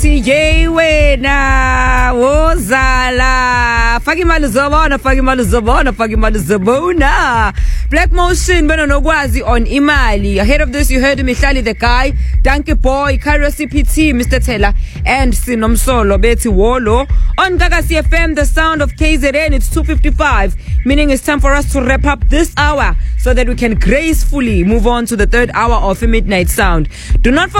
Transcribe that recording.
bethi yey wena wozala faka imali uzobona. Black Motion benonokwazi on imali. Ahead of this you heard Mihlali the guy, Danke Boy, Cairo CPT, Mr. Taylor and Sinomsolo bethi wolo. On Gagasi FM, the sound of KZN, it's 2:55, meaning it's time for us to wrap up this hour so that we can gracefully move on to the third hour of a Midnight Sound. Do not forget